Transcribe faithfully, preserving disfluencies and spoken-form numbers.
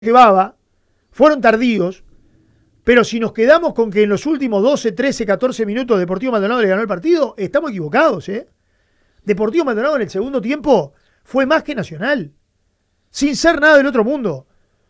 que Baba fueron tardíos, pero si nos quedamos con que en los últimos doce, trece, catorce minutos Deportivo Maldonado le ganó el partido, estamos equivocados, ¿eh? Deportivo Maldonado en el segundo tiempo fue más que Nacional, sin ser nada del otro mundo.